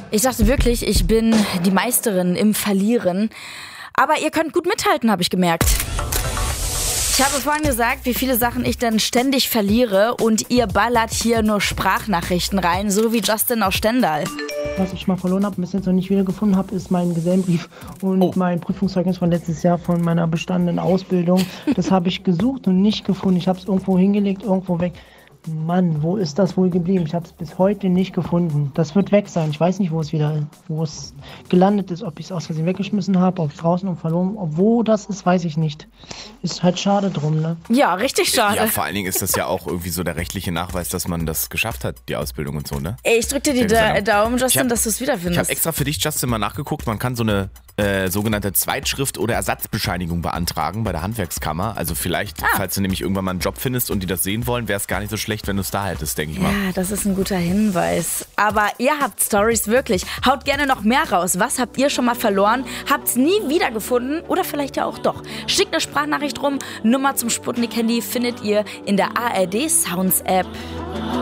Ich dachte wirklich, ich bin die Meisterin im Verlieren. Aber ihr könnt gut mithalten, habe ich gemerkt. Ich habe vorhin gesagt, wie viele Sachen ich denn ständig verliere und ihr ballert hier nur Sprachnachrichten rein, so wie Justin aus Stendal. Was ich mal verloren habe und bis jetzt noch nicht wiedergefunden habe, ist mein Gesellenbrief und mein Prüfungszeugnis von letztes Jahr von meiner bestandenen Ausbildung. Das habe ich gesucht und nicht gefunden. Ich habe es irgendwo hingelegt, irgendwo weg. Mann, wo ist das wohl geblieben? Ich habe es bis heute nicht gefunden. Das wird weg sein. Ich weiß nicht, wo es gelandet ist, ob ich es aus Versehen weggeschmissen habe, ob ich draußen und verloren. Wo das ist, weiß ich nicht. Ist halt schade drum, ne? Ja, richtig schade. Ja, vor allen Dingen ist das ja auch irgendwie so der rechtliche Nachweis, dass man das geschafft hat, die Ausbildung und so, ne? Ey, ich drück dir die Daumen, Justin, dass du es wiederfindest. Ich habe extra für dich, Justin, mal nachgeguckt. Man kann so eine sogenannte Zweitschrift- oder Ersatzbescheinigung beantragen bei der Handwerkskammer. Also vielleicht, falls du nämlich irgendwann mal einen Job findest und die das sehen wollen, wäre es gar nicht so schlecht, wenn du es da haltest, denke ich mal. Ja, das ist ein guter Hinweis. Aber ihr habt Storys wirklich. Haut gerne noch mehr raus. Was habt ihr schon mal verloren? Habt's nie wiedergefunden? Oder vielleicht ja auch doch. Schickt eine Sprachnachricht rum. Nummer zum Sputnik-Handy findet ihr in der ARD Sounds App.